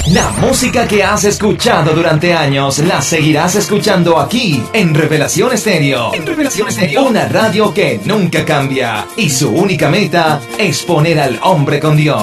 La música que has escuchado durante años la seguirás escuchando aquí en Revelación Estéreo. En Revelación Estéreo, una radio que nunca cambia y su única meta es poner al hombre con Dios.